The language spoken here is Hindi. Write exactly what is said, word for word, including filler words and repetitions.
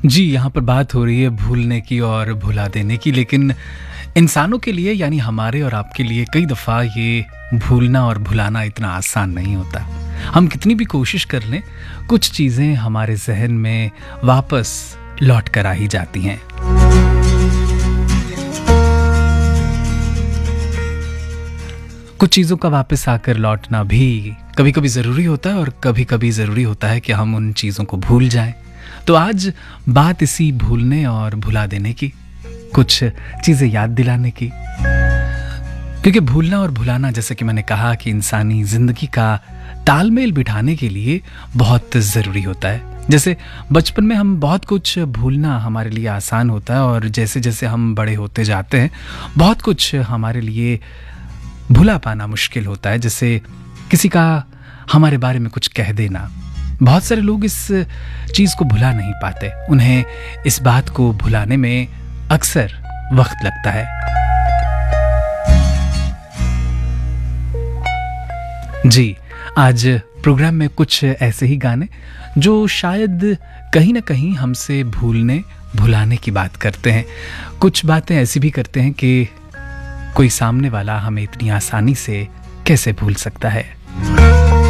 जी, यहाँ पर बात हो रही है भूलने की और भुला देने की, लेकिन इंसानों के लिए यानी हमारे और आपके लिए कई दफ़ा ये भूलना और भुलाना इतना आसान नहीं होता। हम कितनी भी कोशिश कर लें, कुछ चीज़ें हमारे ज़हन में वापस लौट कर आ ही जाती हैं। कुछ चीज़ों का वापस आकर लौटना भी कभी-कभी ज़रूरी होता है और कभी-कभी ज़रूरी होता है कि हम उन चीज़ों को भूल जाएं। तो आज बात इसी भूलने और भुला देने की, कुछ चीज़ें याद दिलाने की, क्योंकि भूलना और भुलाना, जैसे कि मैंने कहा, कि इंसानी ज़िंदगी का तालमेल बिठाने के लिए बहुत ज़रूरी होता है। जैसे बचपन में हम बहुत कुछ भूलना हमारे लिए आसान होता है और जैसे जैसे हम बड़े होते जाते हैं बहुत कुछ हमारे लिए भुला पाना मुश्किल होता है। जैसे किसी का हमारे बारे में कुछ कह देना, बहुत सारे लोग इस चीज़ को भुला नहीं पाते, उन्हें इस बात को भुलाने में अक्सर वक्त लगता है। जी, आज प्रोग्राम में कुछ ऐसे ही गाने जो शायद कहीं ना कहीं हमसे भूलने भुलाने की बात करते हैं। कुछ बातें ऐसी भी करते हैं कि कोई सामने वाला हमें इतनी आसानी से कैसे भूल सकता है।